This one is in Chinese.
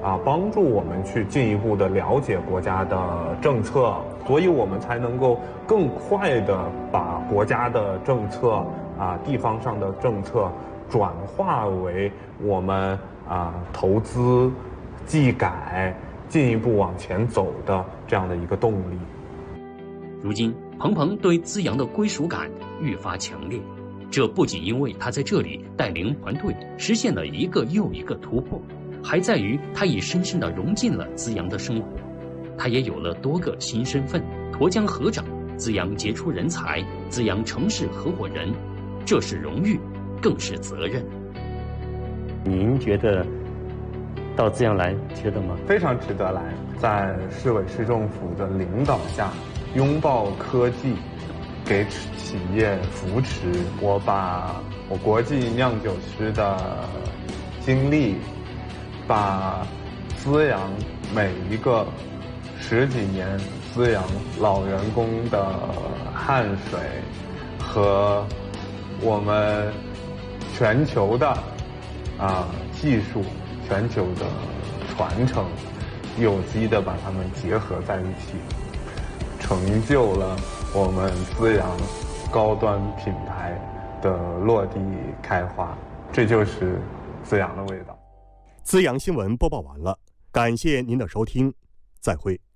帮助我们去进一步的了解国家的政策，所以我们才能够更快的把国家的政策地方上的政策转化为我们投资、技改、进一步往前走的这样的一个动力。 如今，彭彭对资阳的归属感愈发强烈，这不仅因为他在这里带领团队实现了一个又一个突破，还在于他已深深地融进了资阳的生活。他也有了多个新身份：沱江河长、资阳杰出人才、资阳城市合伙人。这是荣誉，更是责任。 您觉得到资阳来值得吗？ 非常值得来，在市委市政府的领导下，拥抱科技，给企业扶持。我把我国际酿酒师的经历，把资阳每一个10几年资阳老员工的汗水和我们全球的技术、全球的传承，有机的把它们结合在一起，成就了我们资阳高端品牌的落地开花。这就是资阳的味道。 资阳新闻播报完了，感谢您的收听，再会。